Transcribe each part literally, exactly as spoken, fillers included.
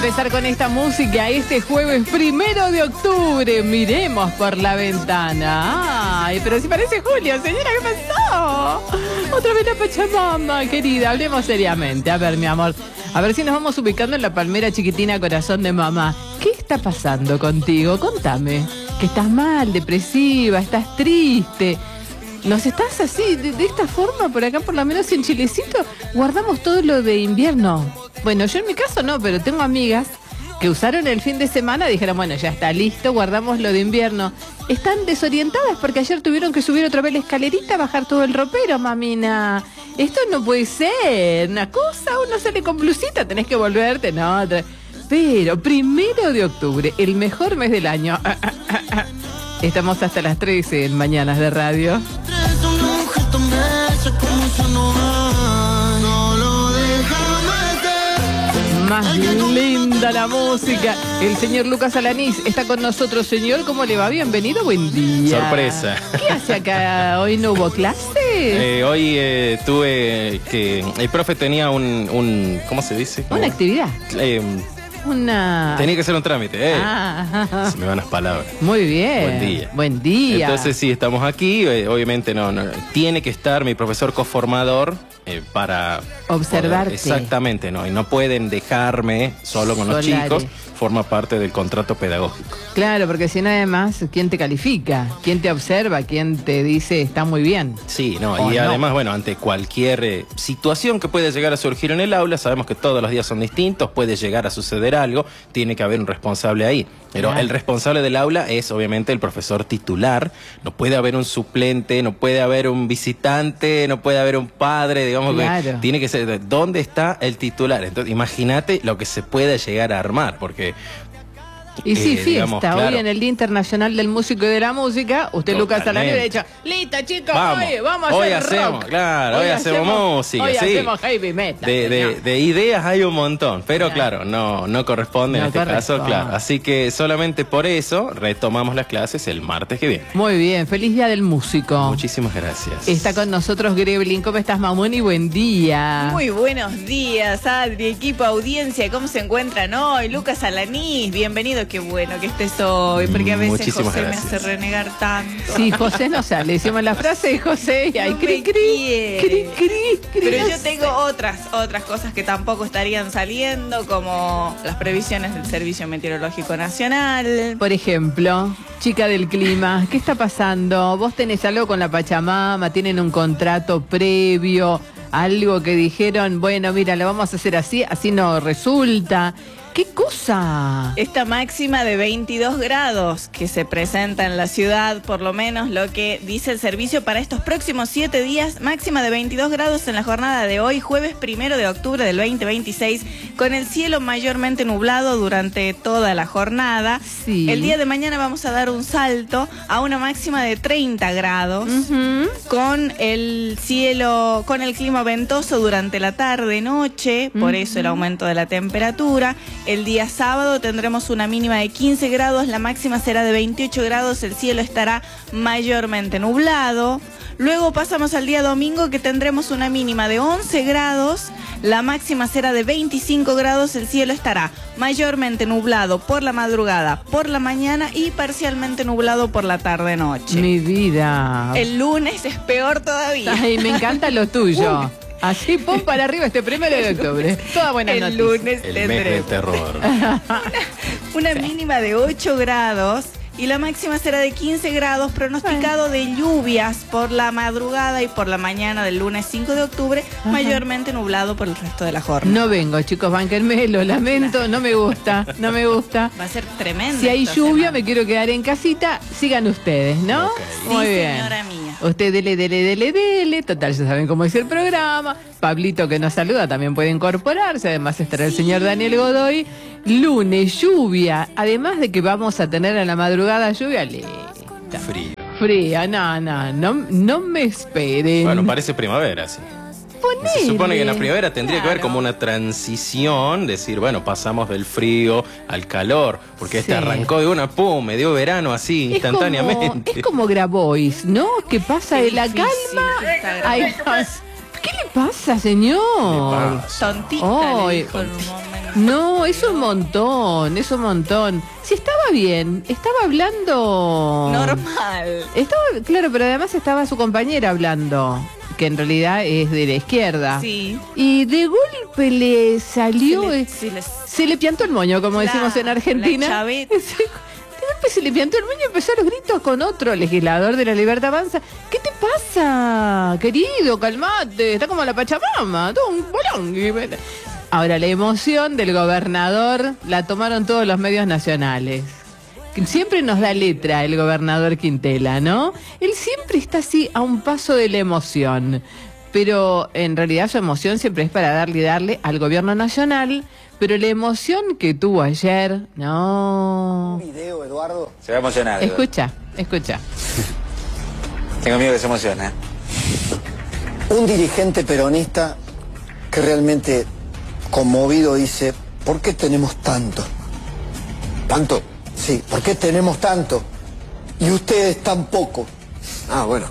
empezar con esta música este jueves primero de octubre. Miremos por la ventana. Ay, pero si parece Julio, señora, ¿qué pasó? Otra vez la Pachamama, querida. Hablemos seriamente. A ver, mi amor. A ver si nos vamos ubicando en la palmera chiquitina corazón de mamá. ¿Qué está pasando contigo? Contame. Que estás mal, depresiva, estás triste. ¿Nos estás así, de, de esta forma, por acá, por lo menos en Chilecito? Guardamos todo lo de invierno. Bueno, yo en mi caso no, pero tengo amigas que usaron el fin de semana, dijeron, bueno, ya está listo, guardamos lo de invierno. Están desorientadas porque ayer tuvieron que subir otra vez la escalerita, bajar todo el ropero, mamina. Esto no puede ser. Una cosa, uno sale con blusita, tenés que volverte, no. Pero, primero de octubre, el mejor mes del año. Estamos hasta las trece en Mañanas de Radio. Más linda la música. El señor Lucas Alanís está con nosotros. Señor, ¿cómo le va? Bienvenido, buen día. Sorpresa. ¿Qué hace acá? ¿Hoy no hubo clase? Eh, hoy eh, tuve que... El profe tenía un... un ¿cómo se dice? Una actividad. Eh, Una... Tenía que hacer un trámite. Eh. Ah, Se me van las palabras. muy bien. Buen día. Buen día. Entonces sí, estamos aquí. Eh, obviamente no, no. Tiene que estar mi profesor coformador eh, para... Observarte. Poder, exactamente, ¿no? Y no pueden dejarme solo con los Solari. chicos. Forma parte del contrato pedagógico. Claro, porque si no, además, ¿quién te califica? ¿Quién te observa? ¿Quién te dice está muy bien? Sí, no, ¿O y no? además, bueno, ante cualquier eh, situación que puede llegar a surgir en el aula, sabemos que todos los días son distintos, puede llegar a suceder algo, tiene que haber un responsable ahí. Pero Claro. el responsable del aula es obviamente el profesor titular, no puede haber un suplente, no puede haber un visitante, no puede haber un padre, digamos Claro. que tiene que ser, ¿dónde está el titular? Entonces, imagínate lo que se puede llegar a armar, porque... Y sí, Eh, fiesta. digamos, claro. Hoy en el Día Internacional del Músico y de la Música, usted, Lucas Alanís, le ha dicho, listo, chicos, Vamos. hoy vamos a Hoy hacer hacemos, rock. claro, hoy hacemos música, Hoy sí. hacemos heavy metal. De, de, señor. de ideas hay un montón, pero Claro. claro, no, no corresponde No en este caso, corresponde. claro. Así que solamente por eso retomamos las clases el martes que viene. Muy bien, feliz Día del Músico. Muchísimas gracias. Está con nosotros Greblin. ¿Cómo estás, Mamoni? Buen día. Muy buenos días, Adri, equipo, audiencia. ¿Cómo se encuentran hoy? Lucas Alanís, bienvenido. Qué bueno que estés hoy, porque a veces Muchísimas José gracias. me hace renegar tanto. Sí, José no sale. Hicimos la frase de José y hay No cri, me cri, quiere. cri, cri, cri. Pero yo tengo otras, otras cosas que tampoco estarían saliendo, como las previsiones del Servicio Meteorológico Nacional. Por ejemplo, chica del clima, ¿qué está pasando? ¿Vos tenés algo con la Pachamama? ¿Tienen un contrato previo? ¿Algo que dijeron, bueno, mira, lo vamos a hacer así, así no resulta? ¿Qué cosa? Esta máxima de veintidós grados que se presenta en la ciudad, por lo menos lo que dice el servicio para estos próximos siete días, máxima de veintidós grados en la jornada de hoy, jueves primero de octubre del veinte veintiséis, con el cielo mayormente nublado durante toda la jornada. Sí. El día de mañana vamos a dar un salto a una máxima de treinta grados, Ujú. con el cielo, con el clima ventoso durante la tarde-noche, por eso el aumento de la temperatura. El día sábado tendremos una mínima de quince grados, la máxima será de veintiocho grados, el cielo estará mayormente nublado. Luego pasamos al día domingo, que tendremos una mínima de once grados, la máxima será de veinticinco grados, el cielo estará mayormente nublado por la madrugada, por la mañana y parcialmente nublado por la tarde-noche. Mi vida. El lunes es peor todavía. Ay, me encanta lo tuyo. Así, pon para arriba este primero de octubre. Toda buena El noticia. lunes El mes del tendremos terror. una mínima de ocho grados y la máxima será de quince grados, pronosticado de lluvias por la madrugada y por la mañana del lunes cinco de octubre, Ajá. mayormente nublado por el resto de la jornada. No vengo, chicos, bánquenme, lo lamento, no me gusta, no me gusta. Va a ser tremendo. Si hay esta lluvia, semana. me quiero quedar en casita, sigan ustedes, ¿no? Ok. Muy Sí, bien. señora mía. Usted dele, dele, dele, dele. Total, ya saben cómo es el programa. Pablito, que nos saluda, también puede incorporarse. Además estará el señor Daniel Godoy. Lunes, lluvia. Además de que vamos a tener a la madrugada lluvia lenta. Frío. Fría, no, no, no, no me esperen. Bueno, parece primavera, sí. Se supone que en la primavera tendría que haber Claro. como una transición, decir, bueno, pasamos del frío al calor, porque este Sí. arrancó de una, pum, me dio verano así, Es instantáneamente. como, es como Grabois, ¿no? Que pasa Qué de la difícil calma. que está Ay, Grabois. ¿qué le pasa, señor? pasa? Tontita, Ay, le dijo en un momento. No, es un montón, es un montón. Si estaba bien, estaba hablando... Normal. Estaba, claro, pero además estaba su compañera hablando, que en realidad es de la izquierda. Sí. Y de golpe le salió... Se le, eh, se le- se le piantó el moño, como La- decimos en Argentina. la chaveta. Sí. De golpe se le piantó el moño y empezó a los gritos con otro legislador de la Libertad Avanza. ¿Qué te pasa, querido? Calmate, está como la Pachamama, todo un bolón. Ahora, la emoción del gobernador la tomaron todos los medios nacionales. Siempre nos da letra el gobernador Quintela, ¿no? Él siempre está así a un paso de la emoción. Pero en realidad su emoción siempre es para darle y darle al gobierno nacional. Pero la emoción que tuvo ayer, no... Un video, Eduardo. Se va a emocionar. Eduardo. Escucha, escucha. Tengo miedo que se emocione. Un dirigente peronista que realmente conmovido dice, ¿por qué tenemos tanto? ¿Tanto? Sí, ¿por qué tenemos tanto? Y ustedes tan poco. Ah, bueno.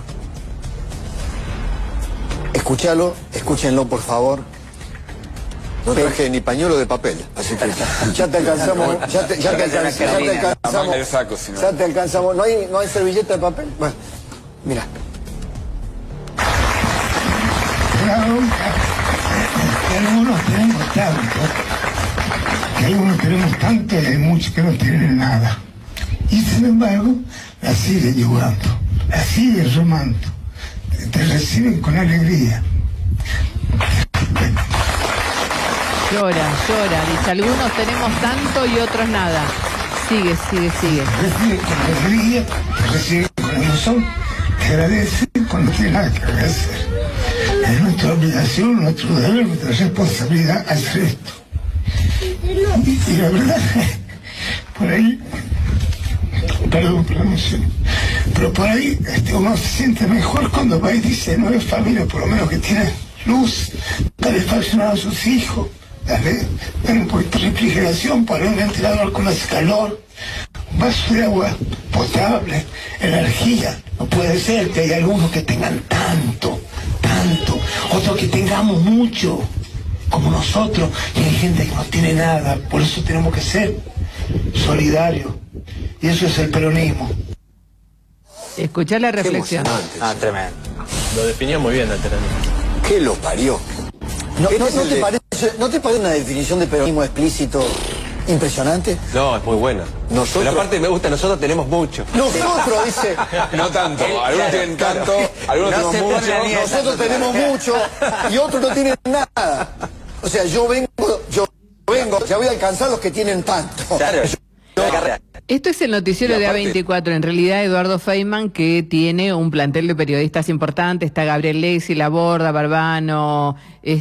Escúchalo, escúchenlo por favor. No traje ni pañuelo de papel, así que... Ya te alcanzamos, ya te, ya te alcanzamos, ya te alcanzamos, El saco, si no. ya te alcanzamos. ¿No hay, no hay servilleta de papel? Bueno, mira. Que algunos tenemos tanto, que algunos tenemos tanto y hay muchos que no tienen nada. Y sin embargo, la siguen ayudando, la siguen remando, te, te reciben con alegría. Llora, llora. Dice, algunos tenemos tanto y otros nada. Sigue, sigue, sigue. Te reciben con alegría, te reciben con emoción, te agradecen cuando no tienen nada que agradecer. Es nuestra obligación, nuestro deber, nuestra responsabilidad hacer esto. Y, y la verdad, por ahí, perdón por la emoción, pero por ahí este, uno se siente mejor cuando va y dice, no es familia, por lo menos que tiene luz, dale calefacción a sus hijos, dale, dale un poquito de refrigeración, poner un ventilador con ese calor, un vaso de agua potable, energía. No puede ser que haya algunos que tengan tanto, tanto, otros que tengamos mucho, como nosotros, y hay gente que no tiene nada. Por eso tenemos que ser solidarios, y eso es el peronismo. Escuchá la Qué reflexión. emocionante. Ah, tremendo. Lo definió muy bien el peronismo. ¿Qué lo parió? ¿No, Este no, es no el te de- parece, ¿No te parece una definición de peronismo explícito impresionante? No, es muy buena. Nosotros- Pero aparte me gusta, nosotros tenemos mucho. Nosotros, dice. No tanto, algunos tienen tanto, algunos No se tenemos pone mucho. ni Nosotros tenemos mucho y otros no tienen nada. O sea, yo vengo, yo vengo, ya voy a alcanzar los que tienen tanto. Claro. La carrera. Esto es el noticiero Y de A aparte- veinticuatro. En realidad, Eduardo Feynman, que tiene un plantel de periodistas importantes. Está Gabriel Lesi, Laborda, Barbano,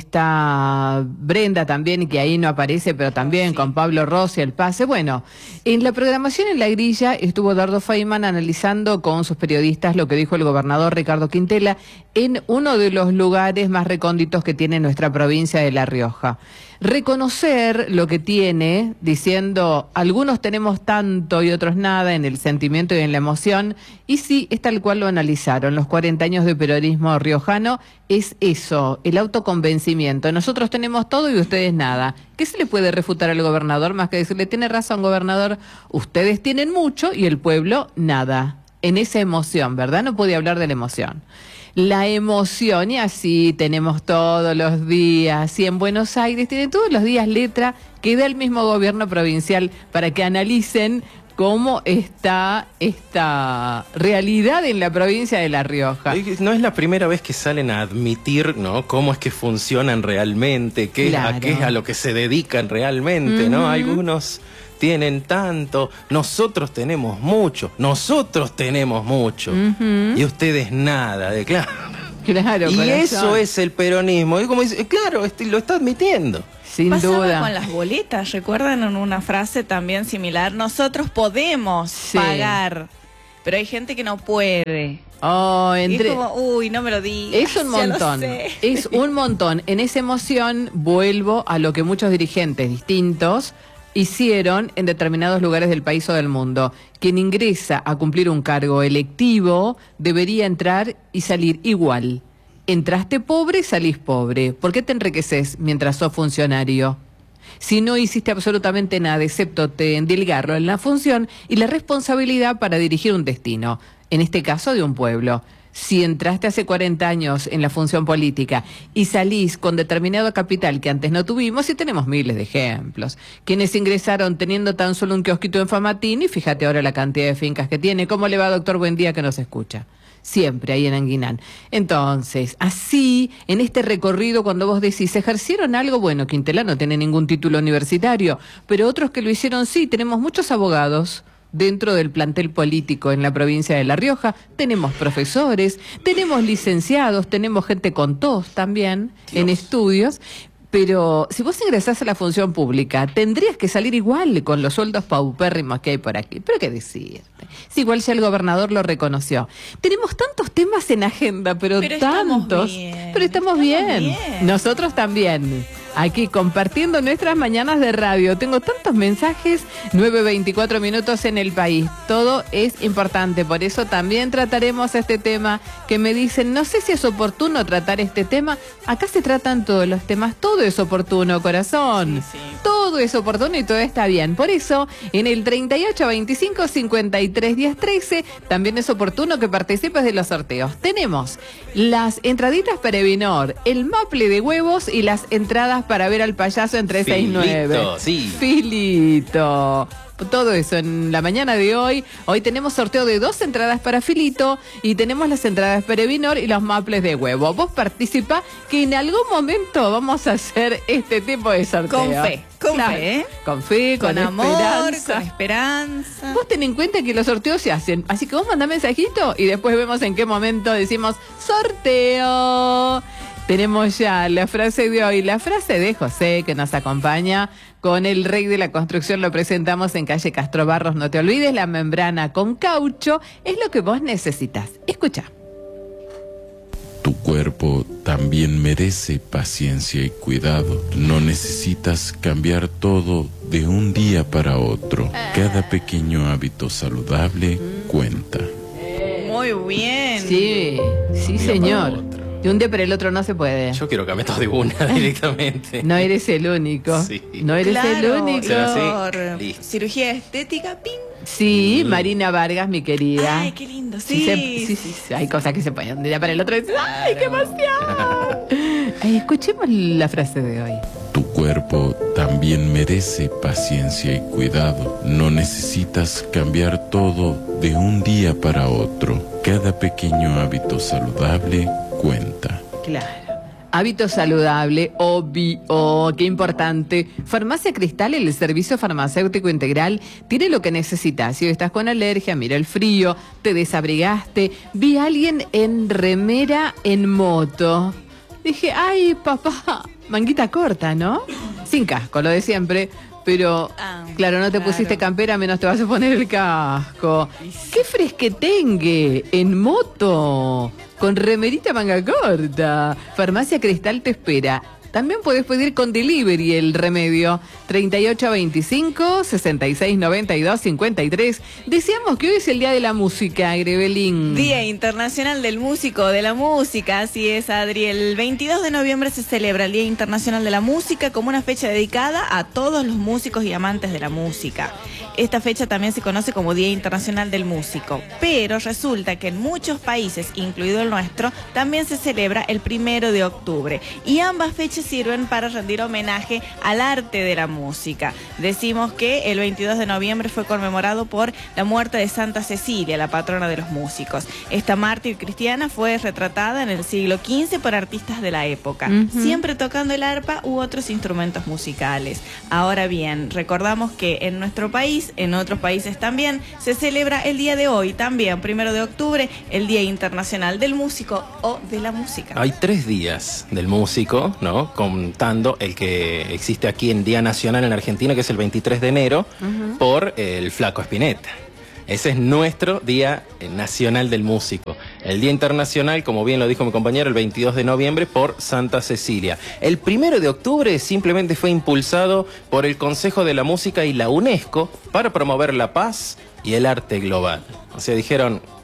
está Brenda también, que ahí no aparece, pero también con Pablo Rossi, El Pase. Bueno, en la programación en La Grilla estuvo Eduardo Feynman analizando con sus periodistas lo que dijo el gobernador Ricardo Quintela en uno de los lugares más recónditos que tiene nuestra provincia de La Rioja. Reconocer lo que tiene, diciendo, algunos tenemos tanto y otros nada, en el sentimiento y en la emoción, y sí, es tal cual lo analizaron. Los cuarenta años de peronismo riojano es eso, el autoconvencimiento. Nosotros tenemos todo y ustedes nada. ¿Qué se le puede refutar al gobernador más que decirle, tiene razón, gobernador, ustedes tienen mucho y el pueblo nada? En esa emoción, ¿verdad? No puede hablar de la emoción. La emoción, y así tenemos todos los días, y en Buenos Aires tienen todos los días letra que da el mismo gobierno provincial para que analicen cómo está esta realidad en la provincia de La Rioja. No es la primera vez que salen a admitir, ¿no?, cómo es que funcionan realmente, qué, Claro. a qué es a lo que se dedican realmente, ¿no? Ujú. Algunos tienen tanto, nosotros tenemos mucho, nosotros tenemos mucho, Ujú. y ustedes nada, de claro. Claro, Y corazón. eso es el peronismo, y como dice, claro, este, lo está admitiendo. Sin Pasaba duda. con las boletas, ¿recuerdan en una frase también similar? Nosotros podemos Sí. pagar, pero hay gente que no puede. Oh, Y entre... es como, uy, no me lo digas. Es un ya lo montón, sé. es un montón. En esa emoción vuelvo a lo que muchos dirigentes distintos hicieron en determinados lugares del país o del mundo. Quien ingresa a cumplir un cargo electivo debería entrar y salir igual. Entraste pobre, salís pobre. ¿Por qué te enriqueces mientras sos funcionario? si no hiciste absolutamente nada excepto te endilgarlo en la función y la responsabilidad para dirigir un destino, en este caso de un pueblo. Si entraste hace cuarenta años en la función política y salís con determinado capital que antes no tuvimos, y tenemos miles de ejemplos. Quienes ingresaron teniendo tan solo un kiosquito en Famatín, y fíjate ahora la cantidad de fincas que tiene. ¿Cómo le va, doctor Buendía, que nos escucha? Siempre ahí en Anguinán. Entonces, así, en este recorrido, cuando vos decís, ¿ejercieron algo? Bueno, Quintelá no tiene ningún título universitario, pero otros que lo hicieron sí. Tenemos muchos abogados dentro del plantel político en la provincia de La Rioja, tenemos profesores, tenemos licenciados, tenemos gente con tos también Dios. En estudios. Pero si vos ingresás a la función pública, tendrías que salir igual con los sueldos paupérrimos que hay por aquí. ¿Pero qué decirte? Si igual ya el gobernador lo reconoció. Tenemos tantos temas en agenda, pero, pero tantos. Estamos bien, pero estamos, estamos bien. bien. Nosotros también. Aquí compartiendo nuestras mañanas de radio. Tengo tantos mensajes, nueve veinticuatro minutos en el país. Todo es importante, por eso también trataremos este tema que me dicen, no sé si es oportuno tratar este tema. Acá se tratan todos los temas, todo es oportuno, corazón. Sí, sí. Todo es oportuno y todo está bien. Por eso, en el treinta y ocho veinticinco cincuenta y tres diez trece, también es oportuno que participes de los sorteos. Tenemos las entraditas para Evinor, el maple de huevos y las entradas para ver al payaso en trescientos sesenta y nueve. Filito, sí. Filito. Todo eso en la mañana de hoy. Hoy tenemos sorteo de dos entradas para Filito y tenemos las entradas para Evinor y los maples de huevo. Vos participa que en algún momento vamos a hacer este tipo de sorteo. Con fe, con claro, fe, ¿eh? Con fe, con, con amor, esperanza. con esperanza. Vos ten en cuenta que los sorteos se hacen, así que vos mandá mensajito y después vemos en qué momento decimos sorteo. Tenemos ya la frase de hoy, la frase de José que nos acompaña con el rey de la construcción. Lo presentamos en calle Castro Barros. No te olvides, la membrana con caucho es lo que vos necesitas. Escucha. Tu cuerpo también merece paciencia y cuidado. No necesitas cambiar todo de un día para otro. Cada pequeño hábito saludable cuenta. Muy bien. Sí, sí, señor. De un día para el otro no se puede. Yo quiero cambiar todo de una directamente. No eres el único. Sí. No eres claro, el único. Doctor, cirugía estética, ping. Sí, mm. Marina Vargas, mi querida. Ay, qué lindo, Sí, sí. se, sí, sí, sí. Hay cosas que se pueden de un día para el otro y dices, ¡ay, qué emoción! Ay, escuchemos la frase de hoy. Tu cuerpo también merece paciencia y cuidado. No necesitas cambiar todo de un día para otro. Cada pequeño hábito saludable cuenta. Claro. Hábito saludable, obvio, qué importante. Farmacia Cristal, el servicio farmacéutico integral, tiene lo que necesitas. Si estás con alergia, mira el frío, te desabrigaste. Vi a alguien en remera en moto. Dije, ay, papá, manguita corta, ¿no? Sin casco, lo de siempre. Pero, ah, claro, no te claro. pusiste campera, menos te vas a poner el casco. ¡Qué fresquetengue! En moto, con remerita manga corta. Farmacia Cristal te espera. También puedes pedir con delivery el remedio. treinta y ocho veinticinco, sesenta y seis noventa y dos cincuenta y tres. Decíamos que hoy es el Día de la Música, Grebelín. Día Internacional del Músico, de la Música, así es, Adri. El veintidós de noviembre se celebra el Día Internacional de la Música como una fecha dedicada a todos los músicos y amantes de la música. Esta fecha también se conoce como Día Internacional del Músico, pero resulta que en muchos países, incluido el nuestro, también se celebra el primero de octubre. Y ambas fechas sirven para rendir homenaje al arte de la música. Decimos que el veintidós de noviembre fue conmemorado por la muerte de Santa Cecilia, la patrona de los músicos. Esta mártir cristiana fue retratada en el siglo quince por artistas de la época, uh-huh. siempre tocando el arpa u otros instrumentos musicales. Ahora bien, recordamos que en nuestro país, en otros países también, se celebra el día de hoy, también, primero de octubre, el Día Internacional del Músico o de la Música. Hay tres días del músico, ¿no? Contando el que existe aquí en Día Nacional en Argentina, que es el veintitrés de enero, uh-huh. por el Flaco Spinetta. Ese es nuestro Día Nacional del Músico. El Día Internacional, como bien lo dijo mi compañero, el veintidós de noviembre por Santa Cecilia. El primero de octubre simplemente fue impulsado por el Consejo de la Música y la UNESCO para promover la paz y el arte global. O sea, dijeron,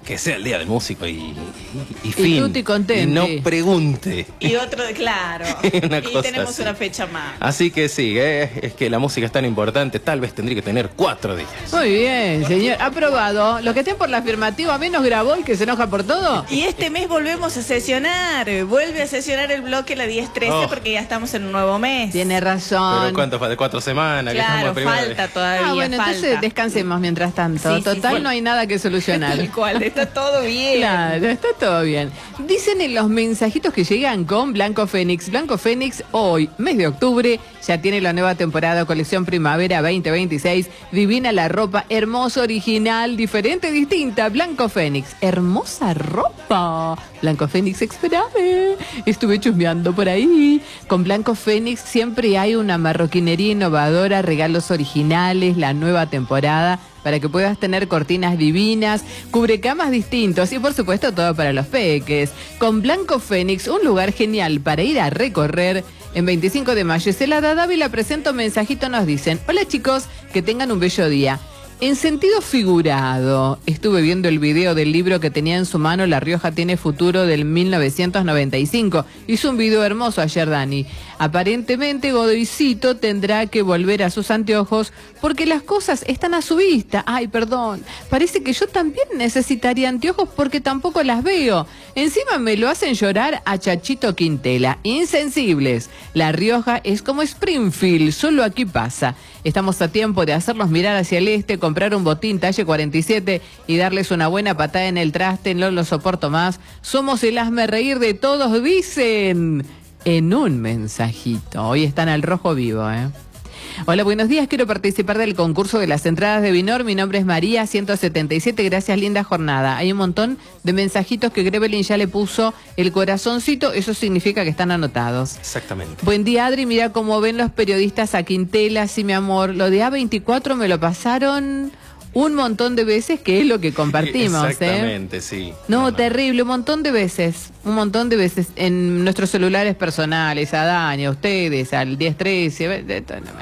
que sea el día del músico y, y, y Y fin. tutti contenti. Y no pregunte. Y otro, de claro. Una y cosa tenemos así. una fecha más. Así que sí, eh, es que la música es tan importante, tal vez tendría que tener cuatro días. Muy bien, señor. Aprobado. Los que estén por la afirmativa, menos grabó el que se enoja por todo. Y este mes volvemos a sesionar. Vuelve a sesionar el bloque la diez trece Oh. porque ya estamos en un nuevo mes. Tiene razón. Pero ¿cuánto falta? ¿Cuatro semanas? que Claro, estamos primero? falta todavía. Ah, bueno, falta. entonces descansemos mientras tanto. Sí, sí, Total, sí. no hay nada que solucionar. Tal cual, está todo bien. Claro, está todo bien. Dicen en los mensajitos que llegan con Blanco Fénix. Blanco Fénix hoy, mes de octubre, ya tiene la nueva temporada colección primavera veinte veintiséis. Divina la ropa, hermosa, original, diferente, distinta. Blanco Fénix, hermosa ropa. Blanco Fénix, espérame. Estuve chusmeando por ahí. Con Blanco Fénix siempre hay una marroquinería innovadora, regalos originales, la nueva temporada, para que puedas tener cortinas divinas, cubrecamas distintos y por supuesto todo para los peques. Con Blanco Fénix, un lugar genial para ir a recorrer. En veinticinco de mayo, Celada Dávila presento mensajito, nos dicen: hola chicos, que tengan un bello día. En sentido figurado, estuve viendo el video del libro que tenía en su mano La Rioja tiene futuro del mil novecientos noventa y cinco. Hizo un video hermoso ayer Dani. Aparentemente Godoycito tendrá que volver a sus anteojos porque las cosas están a su vista. Ay, perdón, parece que yo también necesitaría anteojos porque tampoco las veo. Encima me lo hacen llorar a Chachito Quintela. Insensibles. La Rioja es como Springfield, solo aquí pasa. Estamos a tiempo de hacerlos mirar hacia el este, comprar un botín talle cuarenta y siete y darles una buena patada en el traste. No lo soporto más. Somos el hazme reír de todos, dicen en un mensajito. Hoy están al rojo vivo, ¿eh? Hola, buenos días. Quiero participar del concurso de las entradas de Vinor. Mi nombre es María, ciento setenta y siete. Gracias, linda jornada. Hay un montón de mensajitos que Grevelin ya le puso el corazoncito. Eso significa que están anotados. Exactamente. Buen día, Adri. Mira cómo ven los periodistas a Quintela. Sí, mi amor. Lo de A veinticuatro me lo pasaron un montón de veces, que es lo que compartimos. Exactamente, ¿eh? sí. No, no, no. terrible, un montón de veces, un montón de veces en nuestros celulares personales, a Dani, a ustedes, al diez trece.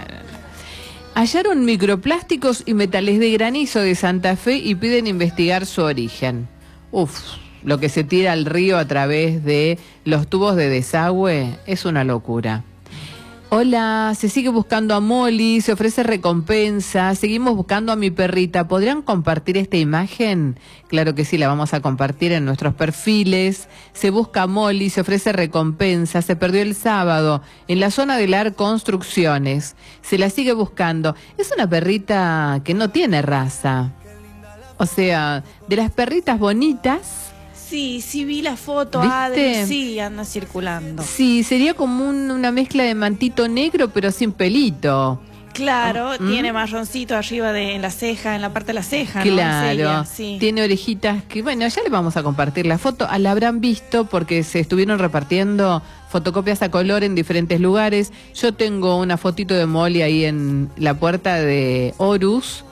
Hallaron microplásticos y metales de granizo de Santa Fe y piden investigar su origen. Uf, lo que se tira al río a través de los tubos de desagüe es una locura. Hola, se sigue buscando a Molly, se ofrece recompensa, seguimos buscando a mi perrita. ¿Podrían compartir esta imagen? Claro que sí, la vamos a compartir en nuestros perfiles. Se busca a Molly, se ofrece recompensa, se perdió el sábado en la zona de Lar Construcciones. Se la sigue buscando. Es una perrita que no tiene raza. O sea, de las perritas bonitas. Sí, sí vi la foto, ¿Viste? Adri, sí, anda circulando. Sí, sería como un- una mezcla de mantito negro pero sin pelito. Claro, ¿Mm? tiene marroncito arriba de en la ceja, en la parte de la ceja, ¿no? Claro, Es ella, sí. tiene orejitas que, bueno, ya le vamos a compartir la foto. Ah, la habrán visto porque se estuvieron repartiendo fotocopias a color en diferentes lugares. Yo tengo una fotito de Molly ahí en la puerta de Horus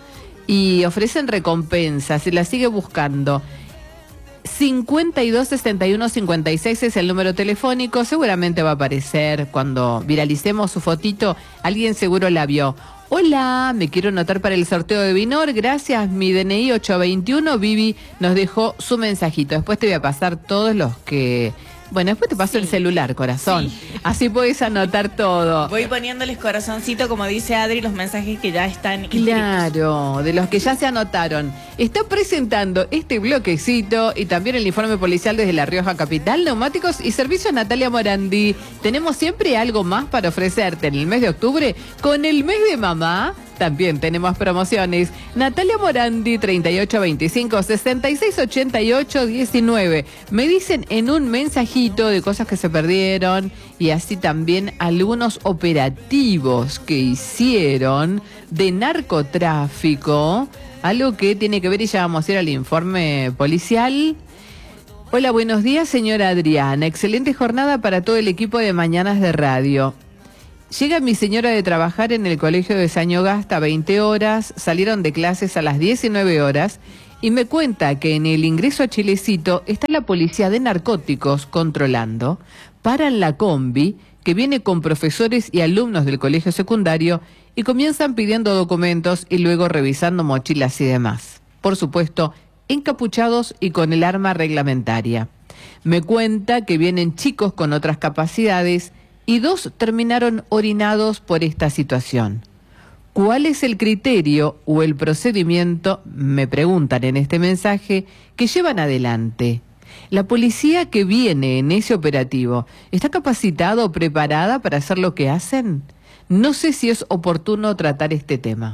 y ofrecen recompensas, se la sigue buscando. cincuenta y dos sesenta y uno cincuenta y seis es el número telefónico. Seguramente va a aparecer cuando viralicemos su fotito. Alguien seguro la vio. Hola, me quiero anotar para el sorteo de Vinor. Gracias, mi D N I ocho veintiuno. Vivi nos dejó su mensajito. Después te voy a pasar todos los que... Bueno, después te paso Sí. el celular, corazón. Sí. Así puedes anotar todo. Voy poniéndoles corazoncito, como dice Adri, los mensajes que ya están inscritos. Claro, de los que ya se anotaron. Está presentando este bloquecito y también el informe policial desde La Rioja Capital, Neumáticos y Servicios Natalia Morandi. Tenemos siempre algo más para ofrecerte en el mes de octubre. Con el mes de mamá también tenemos promociones. Natalia Morandi, treinta y ocho veinticinco, sesenta y seis ochenta y ocho diecinueve. Me dicen en un mensajito de cosas que se perdieron y así también algunos operativos que hicieron de narcotráfico, algo que tiene que ver, y ya vamos a ir al informe policial. Hola, buenos días, señora Adriana. Excelente jornada para todo el equipo de Mañanas de Radio. Llega mi señora de trabajar en el colegio de Sañogasta a veinte horas, salieron de clases a las diecinueve horas y me cuenta que en el ingreso a Chilecito está la policía de narcóticos controlando, paran la combi que viene con profesores y alumnos del colegio secundario y comienzan pidiendo documentos y luego revisando mochilas y demás. Por supuesto, encapuchados y con el arma reglamentaria. Me cuenta que vienen chicos con otras capacidades y dos terminaron orinados por esta situación. ¿Cuál es el criterio o el procedimiento, me preguntan en este mensaje, que llevan adelante? ¿La policía que viene en ese operativo está capacitada o preparada para hacer lo que hacen? No sé si es oportuno tratar este tema.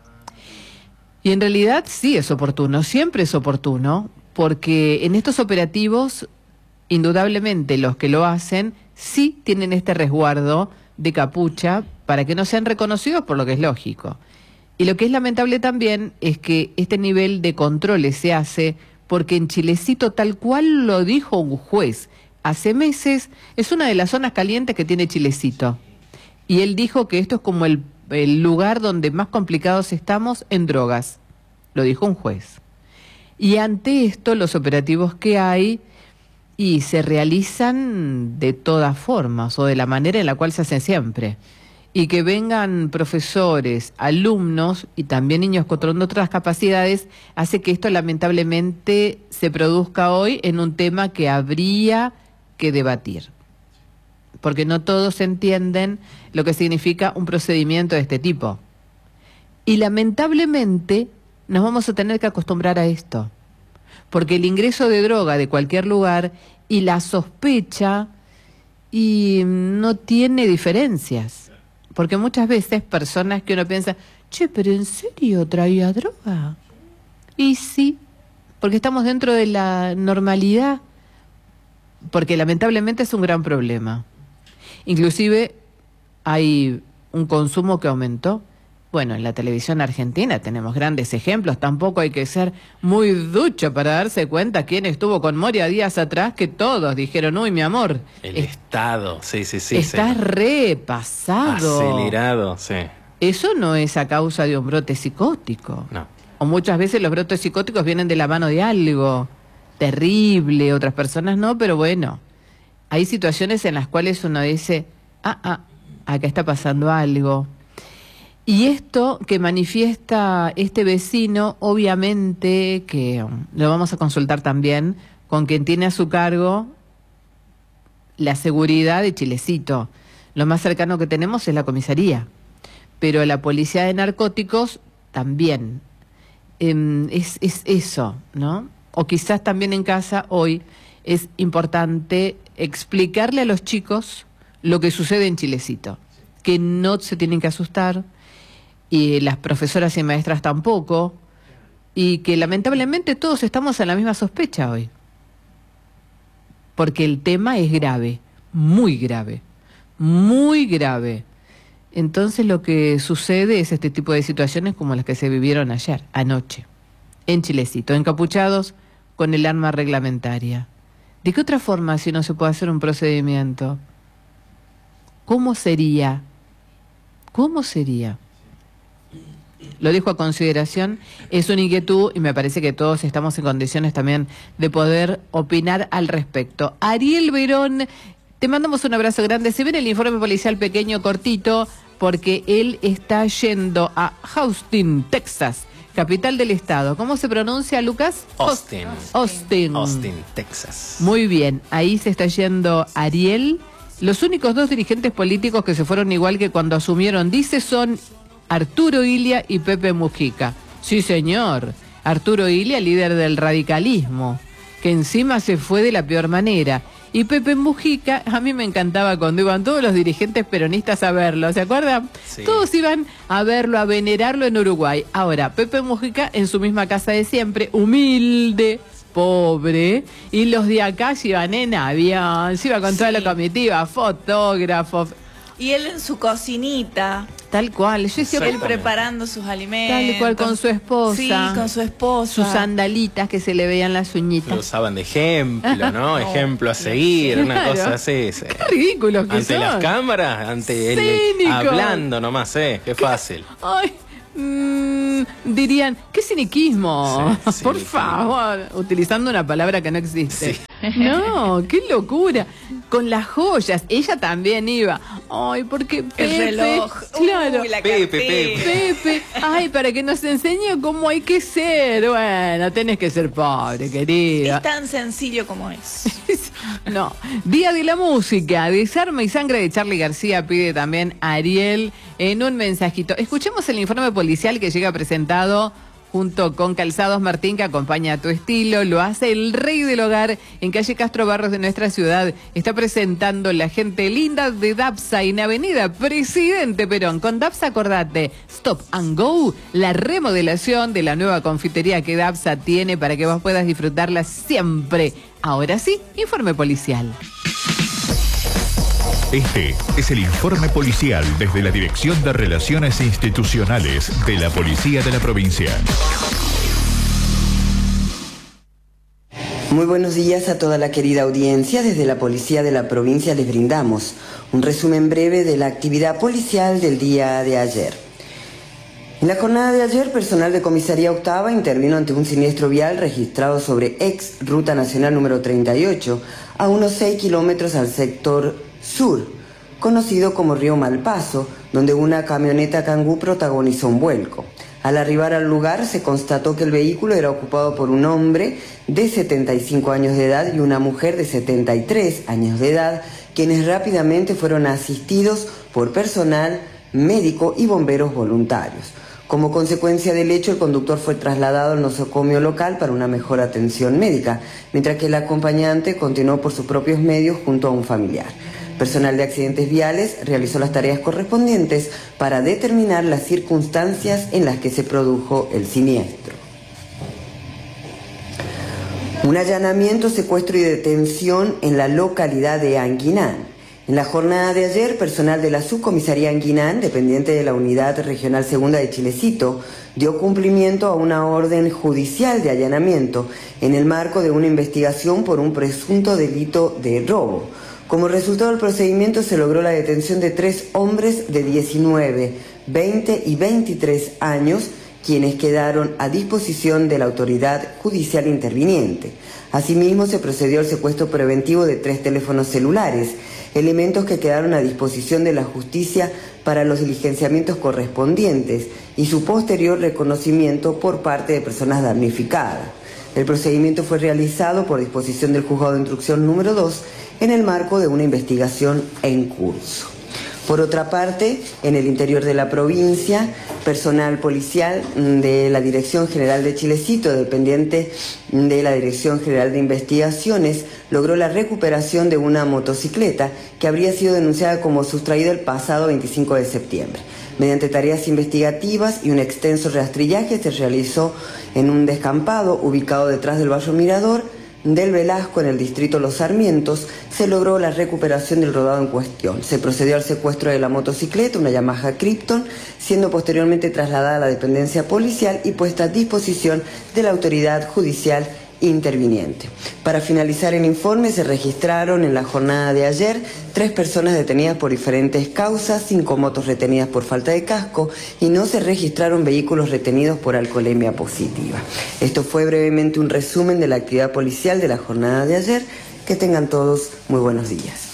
Y en realidad sí es oportuno, siempre es oportuno, porque en estos operativos, indudablemente los que lo hacen, sí tienen este resguardo de capucha para que no sean reconocidos, por lo que es lógico. Y lo que es lamentable también es que este nivel de controles se hace porque en Chilecito, tal cual lo dijo un juez hace meses, es una de las zonas calientes que tiene Chilecito. Y él dijo que esto es como el, el lugar donde más complicados estamos en drogas. Lo dijo un juez. Y ante esto, los operativos que hay y se realizan de todas formas o de la manera en la cual se hacen siempre. Y que vengan profesores, alumnos y también niños con otras capacidades hace que esto lamentablemente se produzca hoy en un tema que habría que debatir. Porque no todos entienden lo que significa un procedimiento de este tipo. Y lamentablemente nos vamos a tener que acostumbrar a esto. Porque el ingreso de droga de cualquier lugar y la sospecha y no tiene diferencias. Porque muchas veces personas que uno piensa, che, pero ¿en serio traía droga? Y sí, porque estamos dentro de la normalidad. Porque lamentablemente es un gran problema. Inclusive hay un consumo que aumentó. Bueno, en la televisión argentina tenemos grandes ejemplos. Tampoco hay que ser muy ducho para darse cuenta quién estuvo con Moria días atrás, que todos dijeron, uy, mi amor. El es, Estado, sí, sí, sí. Estás sí. repasado. Acelerado, sí. Eso no es a causa de un brote psicótico. No. O muchas veces los brotes psicóticos vienen de la mano de algo terrible, otras personas no, pero bueno. Hay situaciones en las cuales uno dice, ah, ah, acá está pasando algo. Y esto que manifiesta este vecino, obviamente que lo vamos a consultar también con quien tiene a su cargo la seguridad de Chilecito. Lo más cercano que tenemos es la comisaría, pero la policía de narcóticos también. Eh, es, es eso, ¿no? O quizás también en casa hoy es importante explicarle a los chicos lo que sucede en Chilecito, que no se tienen que asustar, y las profesoras y maestras tampoco, y que lamentablemente todos estamos en la misma sospecha hoy. Porque el tema es grave, muy grave, muy grave. Entonces lo que sucede es este tipo de situaciones como las que se vivieron ayer, anoche, en Chilecito, encapuchados con el arma reglamentaria. ¿De qué otra forma si no se puede hacer un procedimiento? ¿Cómo sería? ¿Cómo sería? Lo dejo a consideración, es una inquietud y me parece que todos estamos en condiciones también de poder opinar al respecto. Ariel Verón, te mandamos un abrazo grande. Se ve en el informe policial pequeño, cortito, porque él está yendo a Austin, Texas, capital del estado. ¿Cómo se pronuncia, Lucas? Austin. Austin. Austin, Texas. Muy bien, ahí se está yendo Ariel. Los únicos dos dirigentes políticos que se fueron igual que cuando asumieron, dice, son Arturo Illia y Pepe Mujica. Sí, señor. Arturo Illia, líder del radicalismo, que encima se fue de la peor manera. Y Pepe Mujica, a mí me encantaba cuando iban todos los dirigentes peronistas a verlo, ¿se acuerdan? Sí. Todos iban a verlo, a venerarlo en Uruguay. Ahora, Pepe Mujica en su misma casa de siempre, humilde, pobre, y los de acá se iban en avión, se iba con sí. toda la comitiva, fotógrafos. Y él en su cocinita. Tal cual. Yo decía, él preparando sus alimentos. Tal cual, con su esposa. Sí, con su esposa. Sus sandalitas que se le veían las uñitas. Lo usaban de ejemplo, ¿no? Ejemplo a seguir, claro. Una cosa así. Sí. Qué ridículos que Ante son. las cámaras, ante él hablando nomás, ¿eh? Qué fácil. Ay, mmm, dirían, qué ciniquismo. Sí, Por sí, favor. Utilizando una palabra que no existe. Sí. No, qué locura. con las joyas. Ella también iba. Ay, porque Pepe, el reloj. Claro. Uy, la Pepe, cartera. Pepe. Pepe, ay, para que nos enseñe cómo hay que ser. Bueno, tenés que ser pobre, querida. Es tan sencillo como es. No. Día de la música, Desarme y Sangre de Charly García, pide también Ariel en un mensajito. Escuchemos el informe policial que llega presentado junto con Calzados Martín, que acompaña a tu estilo. Lo hace el rey del hogar en calle Castro Barros de nuestra ciudad. Está presentando la gente linda de Dapsa en Avenida Presidente Perón. Con Dapsa, acordate, Stop and Go, la remodelación de la nueva confitería que Dapsa tiene para que vos puedas disfrutarla siempre. Ahora sí, informe policial. Este es el informe policial desde la Dirección de Relaciones Institucionales de la Policía de la Provincia. Muy buenos días a toda la querida audiencia. Desde la Policía de la Provincia les brindamos un resumen breve de la actividad policial del día de ayer. En la jornada de ayer, personal de Comisaría Octava intervino ante un siniestro vial registrado sobre ex Ruta Nacional número treinta y ocho, a unos seis kilómetros al sector sur, conocido como Río Malpaso, donde una camioneta Kangoo protagonizó un vuelco. Al arribar al lugar se constató que el vehículo era ocupado por un hombre de setenta y cinco años de edad y una mujer de setenta y tres años de edad, quienes rápidamente fueron asistidos por personal médico y bomberos voluntarios. Como consecuencia del hecho, el conductor fue trasladado al nosocomio local para una mejor atención médica, mientras que el acompañante continuó por sus propios medios junto a un familiar. Personal de accidentes viales realizó las tareas correspondientes para determinar las circunstancias en las que se produjo el siniestro. Un allanamiento, secuestro y detención en la localidad de Anguinán. En la jornada de ayer, personal de la Subcomisaría Anguinán, dependiente de la Unidad Regional Segunda de Chilecito, dio cumplimiento a una orden judicial de allanamiento en el marco de una investigación por un presunto delito de robo. Como resultado del procedimiento se logró la detención de tres hombres de diecinueve, veinte y veintitrés años, quienes quedaron a disposición de la autoridad judicial interviniente. Asimismo, se procedió al secuestro preventivo de tres teléfonos celulares, elementos que quedaron a disposición de la justicia para los diligenciamientos correspondientes y su posterior reconocimiento por parte de personas damnificadas. El procedimiento fue realizado por disposición del Juzgado de Instrucción número dos en el marco de una investigación en curso. Por otra parte, en el interior de la provincia, personal policial de la Dirección General de Chilecito, dependiente de la Dirección General de Investigaciones, logró la recuperación de una motocicleta que habría sido denunciada como sustraída el pasado veinticinco de septiembre. Mediante tareas investigativas y un extenso rastrillaje se realizó en un descampado ubicado detrás del barrio Mirador del Velasco en el distrito Los Sarmientos, se logró la recuperación del rodado en cuestión. Se procedió al secuestro de la motocicleta, una Yamaha Krypton, siendo posteriormente trasladada a la dependencia policial y puesta a disposición de la autoridad judicial interviniente. Para finalizar el informe, se registraron en la jornada de ayer tres personas detenidas por diferentes causas, cinco motos retenidas por falta de casco y no se registraron vehículos retenidos por alcoholemia positiva. Esto fue brevemente un resumen de la actividad policial de la jornada de ayer. Que tengan todos muy buenos días.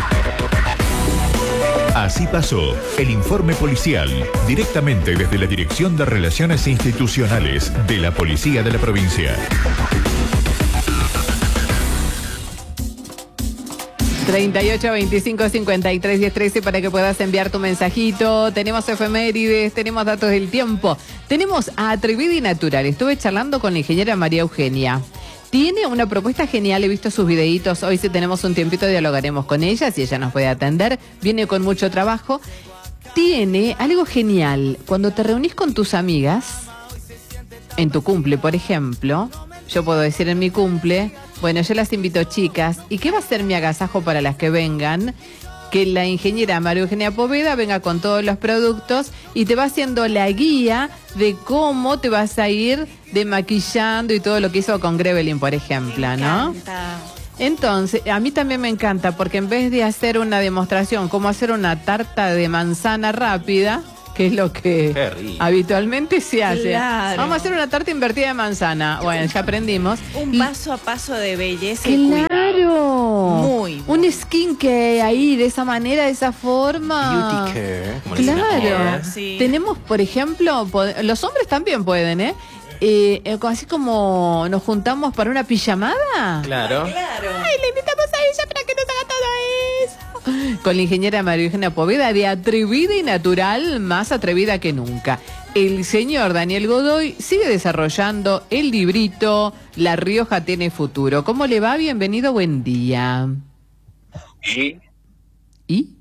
Así pasó el informe policial directamente desde la Dirección de Relaciones Institucionales de la Policía de la Provincia. treinta y ocho, veinticinco, cincuenta y tres, diez, trece para que puedas enviar tu mensajito. Tenemos efemérides, tenemos datos del tiempo. Tenemos a Atrevida y Natural. Estuve charlando con la ingeniera María Eugenia. Tiene una propuesta genial, he visto sus videitos. Hoy si tenemos un tiempito dialogaremos con ella, si ella nos puede atender. Viene con mucho trabajo. Tiene algo genial. Cuando te reunís con tus amigas, en tu cumple, por ejemplo, yo puedo decir en mi cumple, bueno, yo las invito chicas, ¿y qué va a ser mi agasajo para las que vengan? Que la ingeniera María Eugenia Poveda venga con todos los productos y te va haciendo la guía de cómo te vas a ir demaquillando y todo lo que hizo con Grevelin, por ejemplo, me ¿no? Encanta. Entonces, a mí también me encanta porque en vez de hacer una demostración, cómo hacer una tarta de manzana rápida, que es lo que habitualmente se hace. Claro. Vamos a hacer una tarta invertida de manzana. Bueno, ya aprendimos. Un paso a paso de belleza y cuidado. Claro. Muy Un skincare ahí, de esa manera, de esa forma. Beauty care. Como le dicen Claro. ahora. Sí. Tenemos, por ejemplo, pod- los hombres también pueden, ¿eh? Eh, eh, así como nos juntamos para una pijamada. Claro. Ay, le invitamos a ella para que nos haga todo eso. Con la ingeniera María Eugenia Poveda, de atrevida y natural, más atrevida que nunca. El señor Daniel Godoy sigue desarrollando el librito La Rioja tiene futuro. ¿Cómo le va? Bienvenido, buen día. ¿Y? ¿Y?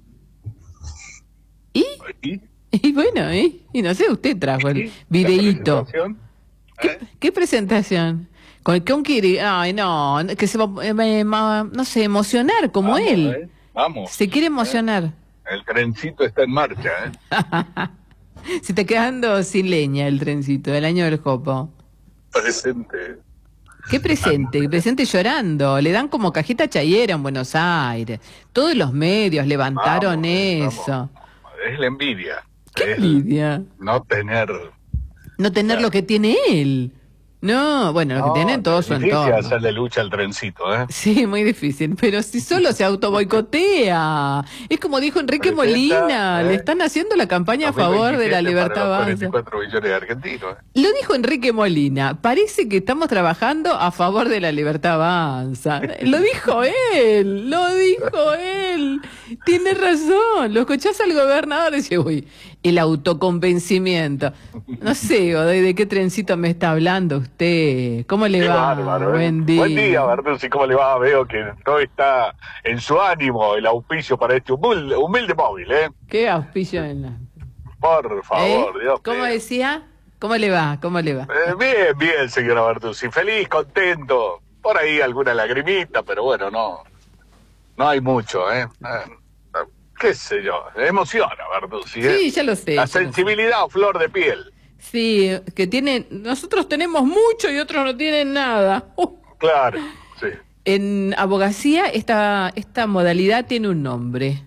¿Y? ¿Y? Y bueno, ¿eh? Y no sé, usted trajo el ¿Y? videíto. ¿La presentación? ¿Qué, qué presentación? ¿Con con quiere? Ay, no, que se va, eh, eh, ma- no sé, emocionar como Vamos, él. ¿eh? Vamos. Se quiere emocionar. El trencito está en marcha, ¿eh? Se está quedando sin leña el trencito del año del Jopo. Presente. ¿Qué presente? Presente llorando. Le dan como cajita chayera en Buenos Aires. Todos los medios levantaron Vamos, eso. vamos. Es la envidia. ¿Qué Es envidia? No tener... No tener lo que tiene él. No, bueno, lo que tiene en todo su es difícil entorno. hacerle lucha al trencito, ¿eh? Sí, muy difícil, pero si solo se autoboicotea. Es como dijo Enrique Presenta, Molina, ¿eh? le están haciendo la campaña a favor de la dos mil veintisiete libertad para los avanza. cuarenta y cuatro millones de argentinos, ¿eh? Lo dijo Enrique Molina, parece que estamos trabajando a favor de la libertad avanza. Lo dijo él, lo dijo él. Tiene razón, lo escuchás al gobernador y dice, uy, el autoconvencimiento. No sé, Godoy, ¿de qué trencito me está hablando usted? ¿Cómo le Qué va? bárbaro, ¿eh? Buen día. Buen día, Bertuzzi, ¿cómo le va? Veo que todo está en su ánimo, el auspicio para este humilde, humilde móvil, ¿eh? Qué auspicio en la... Por favor, ¿Eh? Dios ¿Cómo mío. decía? ¿Cómo le va? ¿Cómo le va? Eh, bien, bien, señora Bertuzzi. Feliz, contento. Por ahí alguna lagrimita, pero bueno, no no hay mucho, ¿eh? Eh, qué sé yo, emociona, Bertuzzi, ¿eh? Sí, ya lo sé. La ya lo sé. sensibilidad a flor de piel. Sí, que tienen... Nosotros tenemos mucho y otros no tienen nada. Uh. Claro, sí. En abogacía esta, esta modalidad tiene un nombre.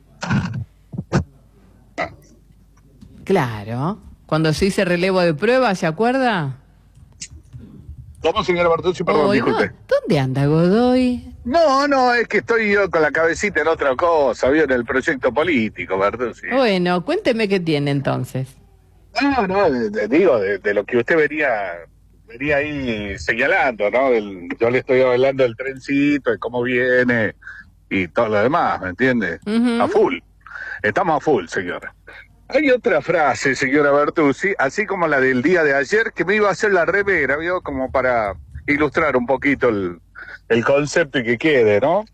Claro. Cuando se dice relevo de prueba, ¿se acuerda? ¿Cómo, señora Bertuzzi? Perdón, Hoy no. disculpe. ¿Dónde anda Godoy? No, no, es que estoy yo con la cabecita en otra cosa, vio, en el proyecto político, Bertuzzi. Bueno, cuénteme qué tiene entonces. No, no, de- de- digo, de, de lo que usted venía, venía ahí señalando, ¿no? Del- yo le estoy hablando del trencito, de cómo viene y todo lo demás, ¿me entiende? Ujú. A full. Estamos a full, señora. Hay otra frase, señora Bertuzzi, así como la del día de ayer, que me iba a hacer la remera, ¿vio? Como para ilustrar un poquito el, el concepto y que quede, ¿no?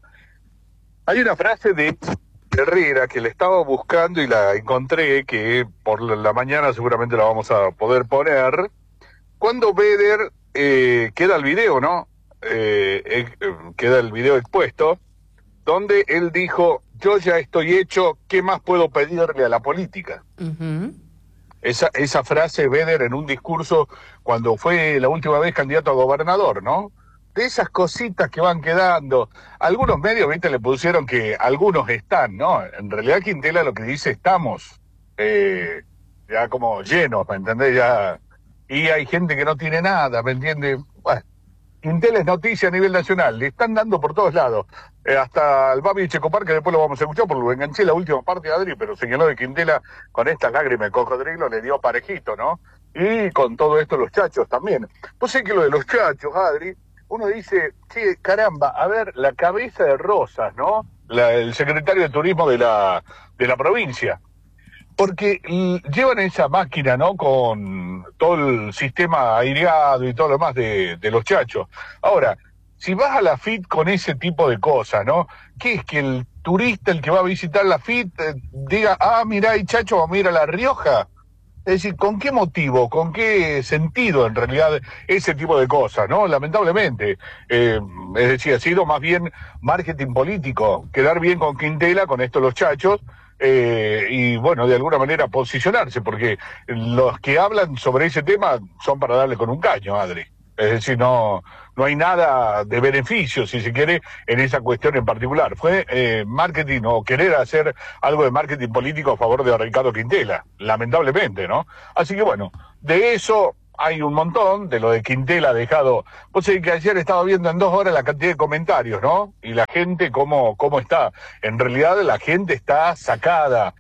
Hay una frase de Herrera que le estaba buscando y la encontré, que por la mañana seguramente la vamos a poder poner. Cuando Beder, eh, queda el video, ¿no? Eh, eh, queda el video expuesto, donde él dijo, yo ya estoy hecho, ¿qué más puedo pedirle a la política? Ujú. Esa, esa frase Beder en un discurso cuando fue la última vez candidato a gobernador, ¿no? De esas cositas que van quedando. Algunos medios, viste, le pusieron que algunos están, ¿no? En realidad Quintela lo que dice, estamos eh, ya como llenos, ¿me entendés? Ya, y hay gente que no tiene nada, ¿me entiendes? Bueno, Quintela es noticia a nivel nacional, le están dando por todos lados. Eh, hasta el Babi Checopar, que después lo vamos a escuchar, porque lo enganché la última parte de Adri, pero señaló de Quintela con estas lágrimas de cocodrilo le dio parejito, ¿no? Y con todo esto los chachos también. Pues sé que lo de los chachos, Adri, uno dice, che, caramba, a ver, la cabeza de Rosas, ¿no? La- el secretario de Turismo de la, de la provincia. Porque mm, llevan esa máquina, ¿no? Con todo el sistema aireado y todo lo demás de, de los chachos. Ahora, si vas a la F I T con ese tipo de cosas, ¿no? ¿Qué es que el turista, el que va a visitar la F I T, eh, diga, ah, mirá, hay chacho, vamos a ir a La Rioja? Es decir, ¿con qué motivo, con qué sentido en realidad ese tipo de cosas, no? Lamentablemente. Eh, es decir, ha sido más bien marketing político, quedar bien con Quintela, con esto los chachos, eh, y bueno, de alguna manera posicionarse, porque los que hablan sobre ese tema son para darle con un caño, Adri. Es decir, no, no hay nada de beneficio, si se quiere, en esa cuestión en particular. Fue eh, marketing o querer hacer algo de marketing político a favor de Ricardo Quintela, lamentablemente, ¿no? Así que bueno, de eso hay un montón, de lo de Quintel ha dejado... Vos sabés que ayer estaba viendo en dos horas la cantidad de comentarios, ¿no? Y la gente, cómo, cómo está. En realidad la gente está sacada.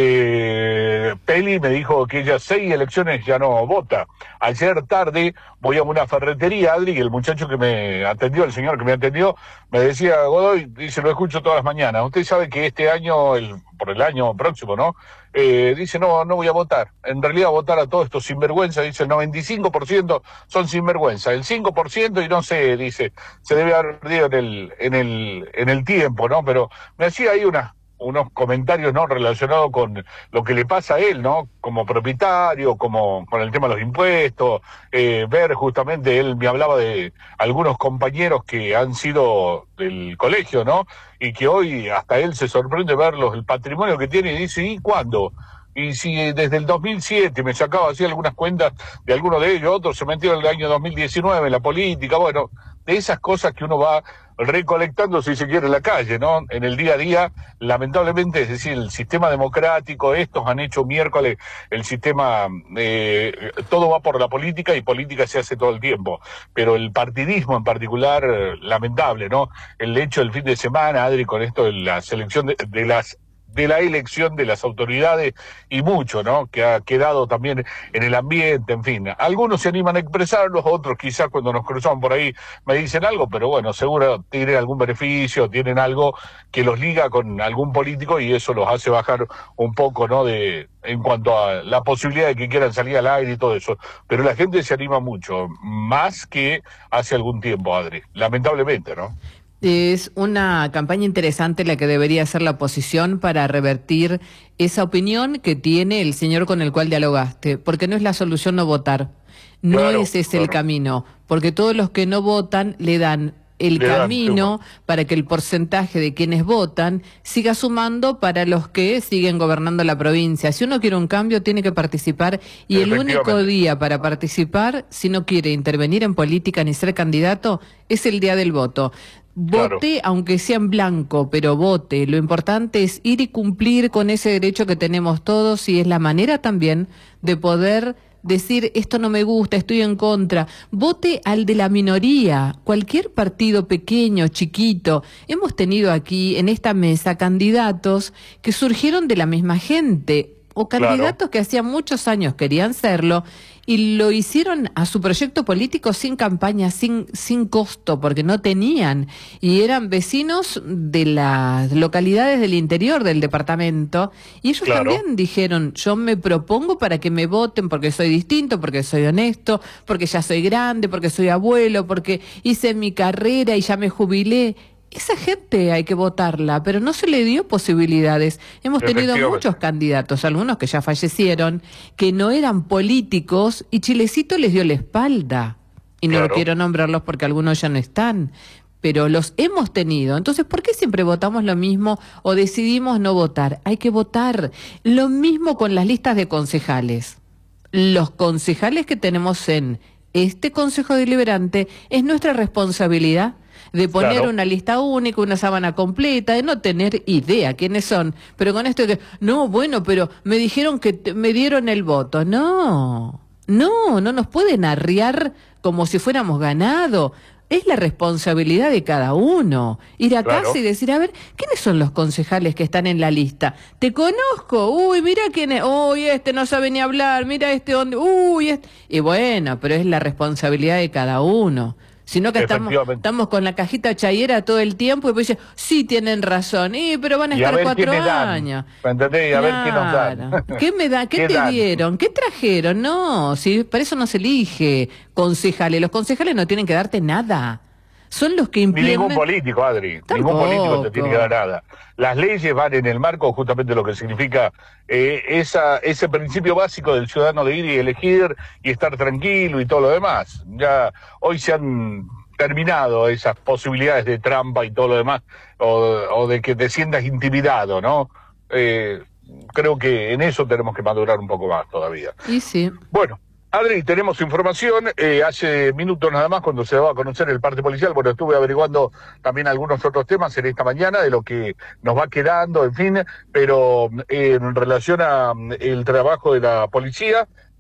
Eh, Peli me dijo que ella seis elecciones ya no vota. Ayer tarde voy a una ferretería, Adri, y el muchacho que me atendió, el señor que me atendió, me decía, Godoy, dice, lo escucho todas las mañanas. Usted sabe que este año, el, por el año próximo, ¿no? Eh, dice, no, no voy a votar. En realidad votar a todos estos sinvergüenza, dice, el noventa y cinco por ciento son sinvergüenza. El cinco por ciento, y no sé, dice, se debe haber perdido en el, en el, en el tiempo, ¿no? Pero me hacía ahí una... unos comentarios no relacionados con lo que le pasa a él, ¿no? Como propietario, como con el tema de los impuestos, eh, ver justamente, él me hablaba de algunos compañeros que han sido del colegio, ¿no? Y que hoy hasta él se sorprende verlos, el patrimonio que tiene, y dice, ¿y cuándo? Y si desde el dos mil siete me sacaba así algunas cuentas de algunos de ellos, otros se metieron en el año dos mil diecinueve en la política, bueno, de esas cosas que uno va recolectando, si se quiere, en la calle, ¿no? En el día a día, lamentablemente, es decir, el sistema democrático, estos han hecho miércoles, el sistema, eh, todo va por la política y política se hace todo el tiempo, pero el partidismo en particular, lamentable, ¿no? El hecho del fin de semana, Adri, con esto de la selección de, de las de la elección de las autoridades y mucho, ¿no? Que ha quedado también en el ambiente, en fin. Algunos se animan a expresarlos, otros quizás cuando nos cruzamos por ahí me dicen algo, pero bueno, seguro tienen algún beneficio, tienen algo que los liga con algún político y eso los hace bajar un poco, ¿no? De en cuanto a la posibilidad de que quieran salir al aire y todo eso. Pero la gente se anima mucho, más que hace algún tiempo, Adri, lamentablemente, ¿no? Es una campaña interesante la que debería hacer la oposición para revertir esa opinión que tiene el señor con el cual dialogaste, porque no es la solución no votar, no claro, ese es claro. el camino, porque todos los que no votan le dan el le camino dan, para que el porcentaje de quienes votan siga sumando para los que siguen gobernando la provincia. Si uno quiere un cambio, tiene que participar, y el único día para participar, si no quiere intervenir en política ni ser candidato, es el día del voto. Vote, claro. aunque sea en blanco, pero vote. Lo importante es ir y cumplir con ese derecho que tenemos todos, y es la manera también de poder decir, esto no me gusta, estoy en contra. Vote al de la minoría, cualquier partido pequeño, chiquito. Hemos tenido aquí en esta mesa candidatos que surgieron de la misma gente, o candidatos claro. que hacía muchos años querían serlo, y lo hicieron a su proyecto político sin campaña, sin, sin costo, porque no tenían, y eran vecinos de las localidades del interior del departamento, y ellos claro. también dijeron, yo me propongo para que me voten porque soy distinto, porque soy honesto, porque ya soy grande, porque soy abuelo, porque hice mi carrera y ya me jubilé. Esa gente hay que votarla, pero no se le dio posibilidades. Hemos tenido muchos candidatos, algunos que ya fallecieron, que no eran políticos, y Chilecito les dio la espalda. Y no claro. quiero nombrarlos porque algunos ya no están, pero los hemos tenido. Entonces, ¿por qué siempre votamos lo mismo o decidimos no votar? Hay que votar. Lo mismo con las listas de concejales. Los concejales que tenemos en este Consejo Deliberante, es nuestra responsabilidad de poner claro. una lista única, una sábana completa, de no tener idea quiénes son, pero con esto de que, no, bueno, pero me dijeron que te, me dieron el voto. No, no, no nos pueden arriar como si fuéramos ganado. Es la responsabilidad de cada uno. Ir a claro. casa y decir, a ver, ¿quiénes son los concejales que están en la lista? Te conozco, uy, mira quién es, uy, este no sabe ni hablar, mira este dónde, uy, este. Y bueno, pero es la responsabilidad de cada uno. Sino que estamos, estamos con la cajita chayera todo el tiempo y pues dicen, sí tienen razón, y pero van a estar a cuatro años. ¿Me entendés? Y a claro. ver qué nos dan. ¿Qué me da? ¿Qué, ¿Qué te dan? dieron? ¿Qué trajeron? No, si para eso no se elige concejales. Los concejales no tienen que darte nada. Son los que implementan... Ni ningún político, Adri. Tampoco. Ningún político te tiene que dar nada. Las leyes van en el marco justamente de lo que significa eh, esa ese principio básico del ciudadano de ir y elegir y estar tranquilo y todo lo demás. Ya hoy se han terminado esas posibilidades de trampa y todo lo demás, o, o de que te sientas intimidado, ¿no? Eh, creo que en eso tenemos que madurar un poco más todavía. Y sí. Bueno. Adri, tenemos información, eh, hace minutos nada más cuando se va a conocer el parte policial, bueno, estuve averiguando también algunos otros temas en esta mañana de lo que nos va quedando, en fin, pero eh, en relación a el trabajo de la policía,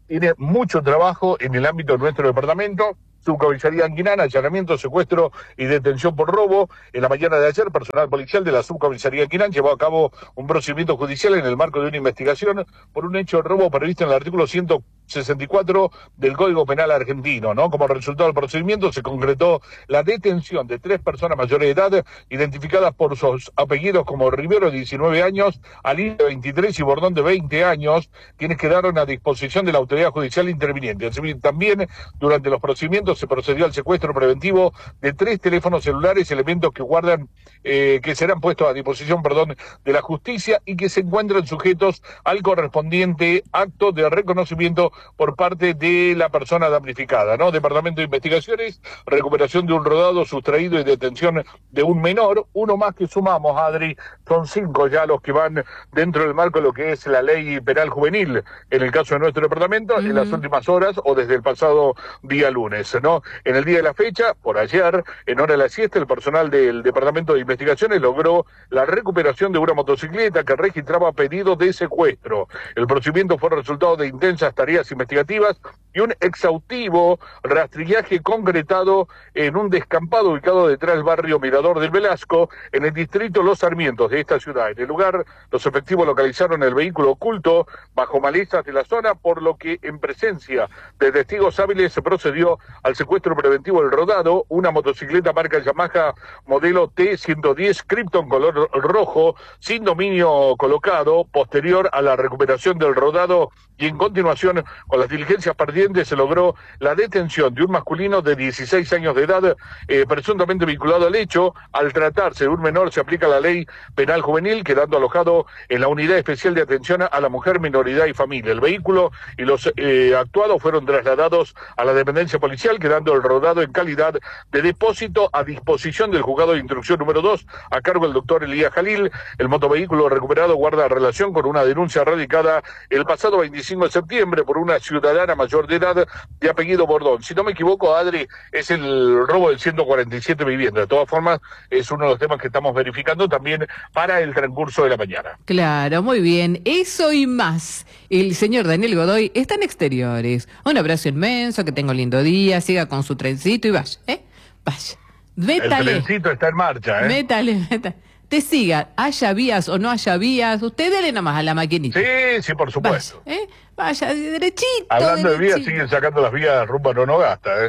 tiene mucho trabajo en el ámbito de nuestro departamento. Subcomisaría Anguinán, allanamiento, secuestro y detención por robo. En la mañana de ayer, personal policial de la Subcomisaría Anguinán llevó a cabo un procedimiento judicial en el marco de una investigación por un hecho de robo previsto en el artículo ciento sesenta y cuatro del Código Penal argentino, ¿no? Como resultado del procedimiento se concretó la detención de tres personas mayores de edad, identificadas por sus apellidos como Rivero, de diecinueve años, Alí, de veintitrés, y Bordón, de veinte años, quienes quedaron a disposición de la autoridad judicial interviniente. También, durante los procedimientos, se procedió al secuestro preventivo de tres teléfonos celulares, elementos que guardan, eh, que serán puestos a disposición, perdón, de la justicia y que se encuentran sujetos al correspondiente acto de reconocimiento por parte de la persona damnificada, ¿no? Departamento de Investigaciones, recuperación de un rodado sustraído y detención de un menor, uno más que sumamos, Adri, son cinco ya los que van dentro del marco de lo que es la ley penal juvenil, en el caso de nuestro departamento, uh-huh. en las últimas horas o desde el pasado día lunes, ¿no? En el día de la fecha, por ayer, en hora de la siesta, el personal del Departamento de Investigaciones logró la recuperación de una motocicleta que registraba pedidos de secuestro. El procedimiento fue resultado de intensas tareas investigativas y un exhaustivo rastrillaje concretado en un descampado ubicado detrás del barrio Mirador del Velasco, en el distrito Los Sarmientos de esta ciudad. En el lugar, los efectivos localizaron el vehículo oculto bajo malezas de la zona, por lo que en presencia de testigos hábiles se procedió al secuestro preventivo del rodado, una motocicleta marca Yamaha modelo T ciento diez Krypton color rojo, sin dominio colocado. Posterior a la recuperación del rodado y en continuación con las diligencias pendientes, se logró la detención de un masculino de dieciséis años de edad, eh, presuntamente vinculado al hecho. Al tratarse de un menor, se aplica la ley penal juvenil, quedando alojado en la Unidad Especial de Atención a la Mujer, Minoridad y Familia. El vehículo y los eh, actuados fueron trasladados a la dependencia policial, quedando el rodado en calidad de depósito a disposición del juzgado de instrucción número dos, a cargo del doctor Elías Jalil. El motovehículo recuperado guarda relación con una denuncia radicada el pasado veinticinco de septiembre por una ciudadana mayor de edad de apellido Bordón. Si no me equivoco, Adri, es el robo de ciento cuarenta y siete viviendas. De todas formas, es uno de los temas que estamos verificando también para el transcurso de la mañana. Claro, muy bien. Eso y más. El señor Daniel Godoy está en Exteriores. Un abrazo inmenso, que tenga un lindo día, siga con su trencito y vaya, ¿eh? Vaya. Métale. El trencito está en marcha, ¿eh? Métale, métale. Te siga, haya vías o no haya vías, usted dele nomás a la maquinita. Sí, sí, por supuesto. Vaya, ¿eh? Vaya derechito. Hablando derechito. de vías, siguen sacando las vías rumbo a Nonogasta, ¿eh?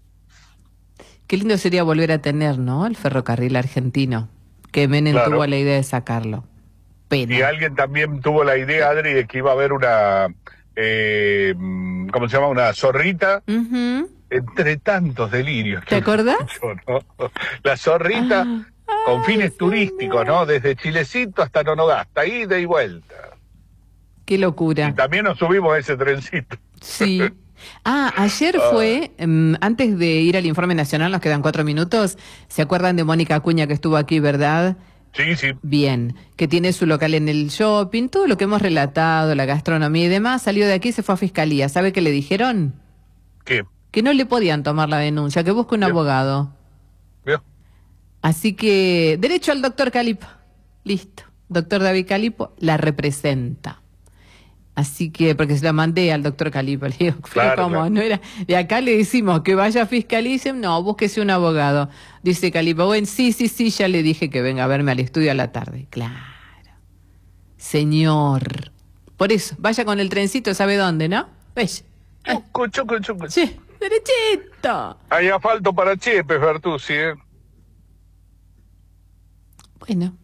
Qué lindo sería volver a tener, ¿no? El ferrocarril argentino. Que Menem claro. tuvo la idea de sacarlo. Pena. Y alguien también tuvo la idea, Adri, de que iba a haber una, eh, ¿cómo se llama? Una zorrita. Uh-huh. Entre tantos delirios. ¿Te acordás? Escucho, ¿no? La zorrita ah, con ay, fines sí, turísticos, ¿no? Desde Chilecito hasta Nonogasta, ida y vuelta. Qué locura. Y también nos subimos a ese trencito. Sí. Ah, ayer fue, um, antes de ir al informe nacional, nos quedan cuatro minutos, ¿se acuerdan de Mónica Acuña que estuvo aquí, verdad? Sí, sí. Bien, que tiene su local en el shopping, todo lo que hemos relatado, la gastronomía y demás, salió de aquí y se fue a fiscalía. ¿Sabe qué le dijeron? ¿Qué? Que no le podían tomar la denuncia, que busque un Bien. abogado. Bien. Así que, derecho al doctor Calipo. Listo. Doctor David Calipo la representa. Así que, porque se la mandé al doctor Calipo, le digo, claro, ¿cómo? Claro. No era, de acá le decimos que vaya a fiscalicen, no, búsquese un abogado. Dice Calipo, bueno, sí, sí, sí, ya le dije que venga a verme al estudio a la tarde. Claro. Señor. Por eso, vaya con el trencito, ¿sabe dónde, no? ¿Ves? Chuco, chuco, chuco. Sí, derechito. Hay asfalto para Chepe, Bertuzzi, ¿eh? Bueno.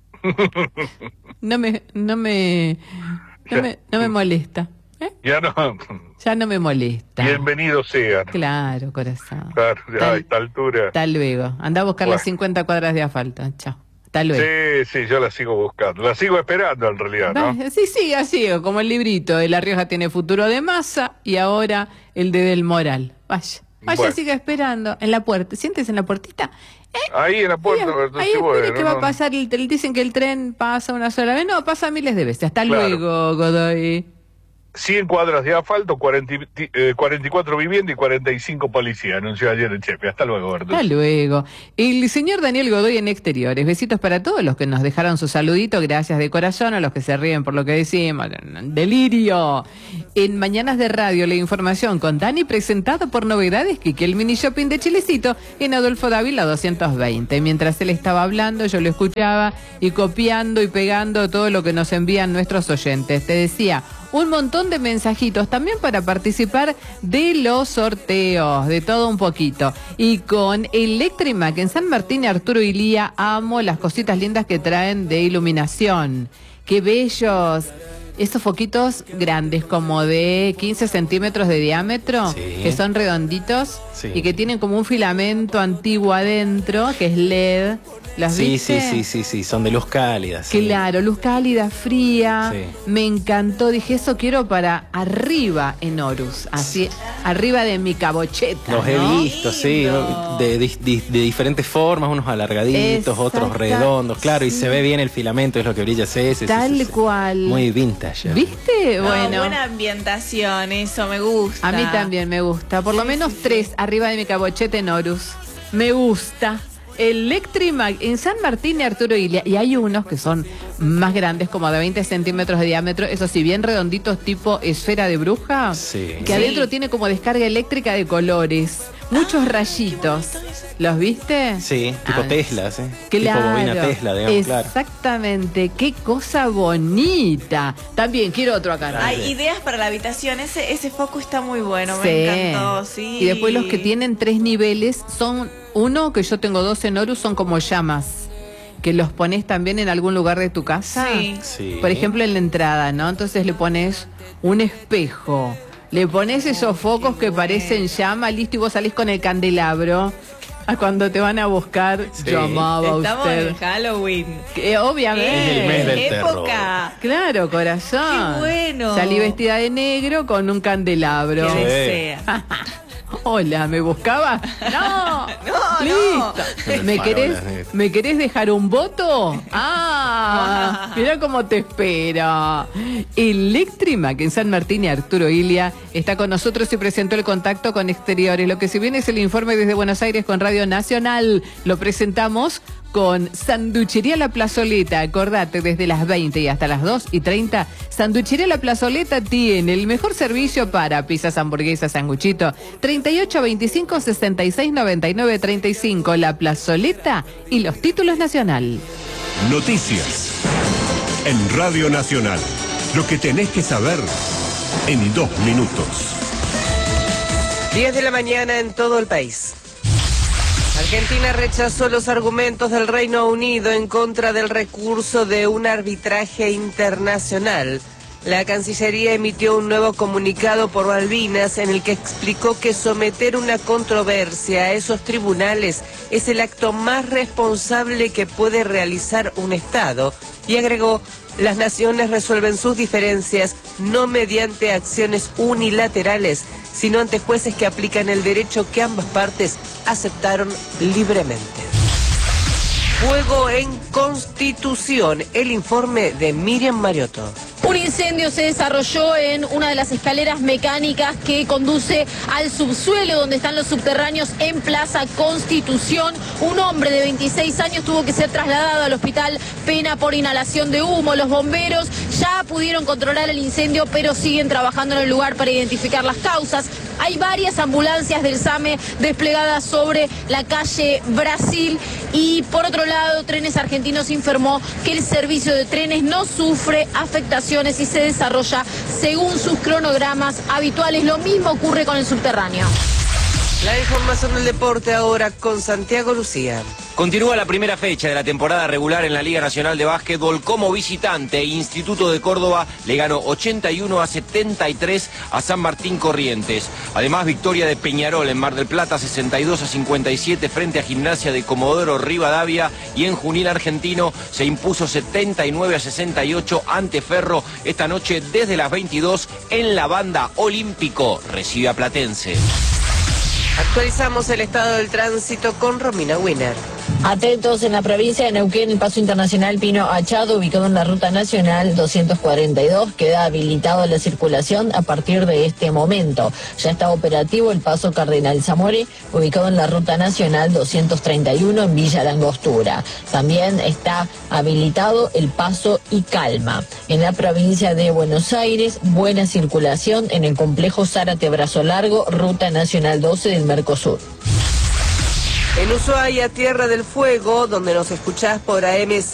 No me, no me... No me, no me molesta. ¿eh? Ya no. Ya no me molesta. Bienvenido sea. Claro, corazón. Claro, ya Tal, a esta altura. Hasta luego. Anda a buscar bueno. las cincuenta cuadras de asfalto. Chao. Hasta luego. Sí, sí, yo la sigo buscando. La sigo esperando en realidad, ¿no? Sí, sí, así, como el librito de La Rioja tiene futuro de Massa y ahora el de Del Moral. Vaya. Vaya, bueno. siga esperando. En la puerta. ¿Sientes en la puertita? ¿Eh? Ahí en la puerta. Ahí, ahí espere bueno, que no, va a pasar. El, dicen que el tren pasa una sola vez. No, pasa miles de veces. Hasta claro. luego, Godoy. cien cuadras de asfalto, cuarenta, eh, cuarenta y cuatro viviendas y cuarenta y cinco policías, anunció ayer el Chepe. Hasta luego, Bertus. Hasta luego. El señor Daniel Godoy en Exteriores. Besitos para todos los que nos dejaron su saludito. Gracias de corazón a los que se ríen por lo que decimos. Delirio. En Mañanas de Radio, la información con Dani, presentado por Novedades Kiki, el mini shopping de Chilecito en Adolfo Dávila doscientos veinte. Mientras él estaba hablando, yo lo escuchaba y copiando y pegando todo lo que nos envían nuestros oyentes. Te decía, un montón de mensajitos también para participar de los sorteos, de todo un poquito. Y con Electrimac en San Martín y Arturo Ilía, amo las cositas lindas que traen de iluminación. ¡Qué bellos! Esos foquitos grandes, como de quince centímetros de diámetro, sí, que son redonditos, sí, y que tienen como un filamento antiguo adentro, que es L E D. ¿Las sí, viste? sí, sí, sí, sí, son de luz cálida. Sí. Claro, luz cálida, fría. Sí. Me encantó. Dije, eso quiero para arriba en Horus. Así, arriba de mi cabocheta. Los ¿no? he visto, sí, de, de, de, de diferentes formas, unos alargaditos, otros redondos, claro, y se ve bien el filamento, es lo que brilla ese. ese Tal ese, ese. cual. Muy vintage. ¿Viste? No, bueno. Buena ambientación, eso me gusta. A mí también me gusta. Por lo sí, menos sí, tres sí. arriba de mi cabocheta en Horus. Me gusta. Electrimac en San Martín y Arturo Illia. Y hay unos que son más grandes, como de veinte centímetros de diámetro, eso sí, bien redonditos, tipo esfera de bruja, sí, que sí. adentro tiene como descarga eléctrica de colores, muchos ah, rayitos. ¿Los viste? Sí, tipo ah, Tesla, ¿sí? Claro, tipo bobina Tesla, digamos, exactamente, claro. Qué cosa bonita. También quiero otro acá. ¿No? Hay ideas para la habitación, ese, ese foco está muy bueno, sí. me encantó, sí. Y después los que tienen tres niveles son, uno que yo tengo dos en Horus, son como llamas, que los pones también en algún lugar de tu casa. Sí. Sí. Por ejemplo, en la entrada, ¿no? Entonces le pones un espejo, le pones esos oh, focos que parecen llama, listo, y vos salís con el candelabro. A cuando te van a buscar, sí. yo amaba a usted. Estamos en Halloween. Que, obviamente. Es el mes del época. terror. Claro, corazón. Qué bueno. Salí vestida de negro con un candelabro. Que desea. Hola, ¿me buscaba? No, no, listo. No. ¿Me querés, ¿Me querés dejar un voto? Ah, mirá cómo te espera. Electrimac en San Martín y Arturo Illia está con nosotros y presentó el contacto con Exteriores. Lo que si bien es el informe desde Buenos Aires con Radio Nacional, lo presentamos con Sanduchería La Plazoleta. Acordate, desde las veinte y hasta las dos y treinta, Sanduchería La Plazoleta tiene el mejor servicio para pizzas, hamburguesas, sanguchito. treinta y ocho veinticinco sesenta y seis noventa y nueve treinta y cinco. La Plazoleta y los títulos Nacional. Noticias en Radio Nacional. Lo que tenés que saber en dos minutos. diez de la mañana en todo el país. Argentina rechazó los argumentos del Reino Unido en contra del recurso de un arbitraje internacional. La Cancillería emitió un nuevo comunicado por Malvinas en el que explicó que someter una controversia a esos tribunales es el acto más responsable que puede realizar un Estado. Y agregó, las naciones resuelven sus diferencias no mediante acciones unilaterales, sino ante jueces que aplican el derecho que ambas partes aceptaron libremente. Fuego en Constitución, el informe de Miriam Mariotto. Un incendio se desarrolló en una de las escaleras mecánicas que conduce al subsuelo donde están los subterráneos en Plaza Constitución. Un hombre de veintiséis años tuvo que ser trasladado al hospital Pena por inhalación de humo. Los bomberos ya pudieron controlar el incendio, pero siguen trabajando en el lugar para identificar las causas. Hay varias ambulancias del SAME desplegadas sobre la calle Brasil y por otro lado Trenes Argentinos informó que el servicio de trenes no sufre afectaciones y se desarrolla según sus cronogramas habituales. Lo mismo ocurre con el subterráneo. La información del deporte ahora con Santiago Lucía. Continúa la primera fecha de la temporada regular en la Liga Nacional de Básquetbol. Como visitante, Instituto de Córdoba le ganó ochenta y uno a setenta y tres a San Martín Corrientes. Además, victoria de Peñarol en Mar del Plata, sesenta y dos a cincuenta y siete frente a Gimnasia de Comodoro Rivadavia. Y en Junín Argentino se impuso setenta y nueve a sesenta y ocho ante Ferro. Esta noche desde las veintidós en la Banda Olímpico recibe a Platense. Actualizamos el estado del tránsito con Romina Winner. Atentos, en la provincia de Neuquén, el paso internacional Pino Achado, ubicado en la ruta nacional doscientos cuarenta y dos, queda habilitado la circulación a partir de este momento. Ya está operativo el paso Cardenal Zamore, ubicado en la ruta nacional doscientos treinta y uno en Villa La Angostura. También está habilitado el paso y Calma. En la provincia de Buenos Aires, buena circulación en el complejo Zárate Brazo Largo, ruta nacional doce del Mercosur. En Ushuaia, Tierra del Fuego, donde nos escuchás por A M